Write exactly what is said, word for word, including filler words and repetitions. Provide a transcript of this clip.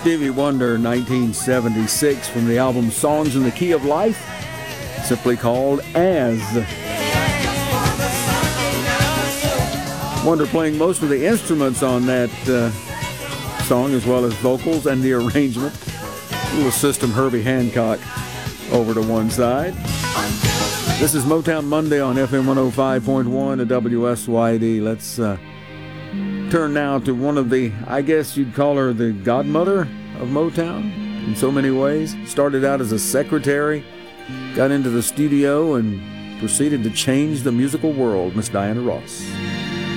Stevie Wonder, nineteen seventy-six, from the album Songs in the Key of Life, simply called As. Wonder playing most of the instruments on that uh, song, as well as vocals and the arrangement. A little system Herbie Hancock over to one side. This is Motown Monday on F M one oh five point one at W S Y D. Let's uh, turn now to one of the, I guess you'd call her the godmother of Motown in so many ways. Started out as a secretary, got into the studio, and proceeded to change the musical world, Miss Diana Ross.